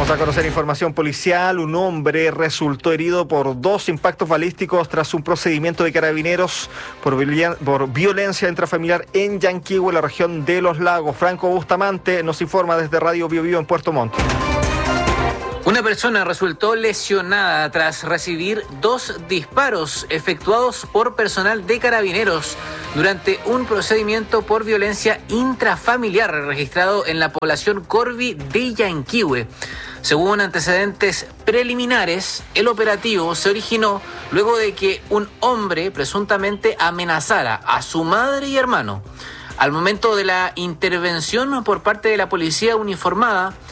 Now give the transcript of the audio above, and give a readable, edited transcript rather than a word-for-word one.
Vamos a conocer información policial. Un hombre resultó herido por 2 impactos balísticos tras un procedimiento de carabineros por violencia intrafamiliar en Yanquihue, en la región de Los Lagos. Franco Bustamante nos informa desde Radio Bio Bio en Puerto Montt. Una persona resultó lesionada tras recibir 2 disparos efectuados por personal de carabineros durante un procedimiento por violencia intrafamiliar registrado en la población Corvi de Yanquihue. Según antecedentes preliminares, el operativo se originó luego de que un hombre presuntamente amenazara a su madre y hermano. Al momento de la intervención por parte de la policía uniformada,